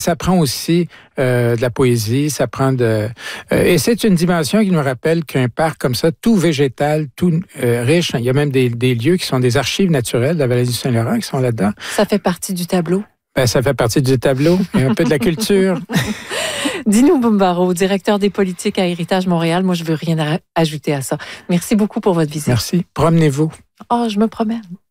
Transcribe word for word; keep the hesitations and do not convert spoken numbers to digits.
Ça prend aussi euh, de la poésie, ça prend de... Euh, et c'est une dimension qui nous rappelle qu'un parc comme ça, tout végétal, tout euh, riche, il y a même des, des lieux qui sont des archives naturelles de la vallée du Saint-Laurent qui sont là-dedans. Ça fait partie du tableau? Ben, ça fait partie du tableau et un peu de la culture. Dino Bombaro, directeur des politiques à Héritage Montréal. Moi, je veux rien ajouter à ça. Merci beaucoup pour votre visite. Merci. Promenez-vous. Oh, je me promène.